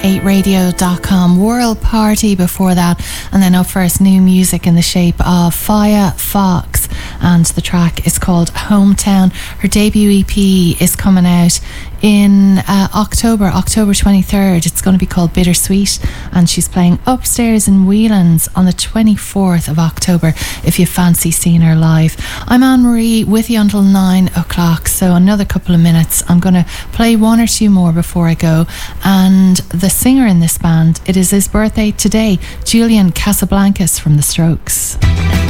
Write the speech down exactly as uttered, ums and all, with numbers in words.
eight radio dot com. World Party before that, and then up first, new music in the shape of Faya Fox, and the track is called Hometown. Her debut E P is coming out in uh, October, October twenty-third. It's going to be called Bittersweet, and she's playing upstairs in Whelan's on the twenty-fourth of October if you fancy seeing her live. I'm Anne-Marie with you until nine o'clock, so another couple of minutes. I'm going to play one or two more before I go, and the singer in this band, it is his birthday today, Julian Casablancas from The Strokes.